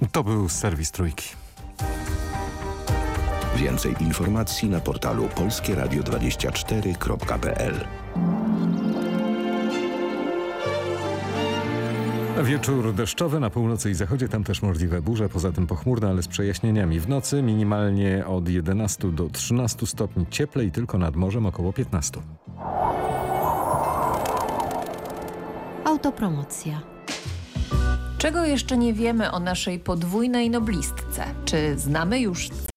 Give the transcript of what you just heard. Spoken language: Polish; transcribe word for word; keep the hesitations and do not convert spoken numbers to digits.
To był serwis Trójki. Więcej informacji na portalu polskie radio dwadzieścia cztery kropka p l. Wieczór deszczowy na północy i zachodzie, tam też możliwe burze, poza tym pochmurne, ale z przejaśnieniami. W nocy minimalnie od jedenastu do trzynastu stopni, cieplej tylko nad morzem około piętnastu. Autopromocja. Czego jeszcze nie wiemy o naszej podwójnej noblistce? Czy znamy już